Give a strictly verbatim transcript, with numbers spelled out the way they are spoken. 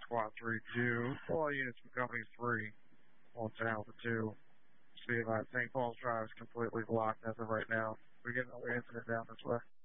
Squad three two. All units from Company three. On to Alpha two. See if I Saint Paul's Drive is completely blocked as of right now. We're getting another incident down this way.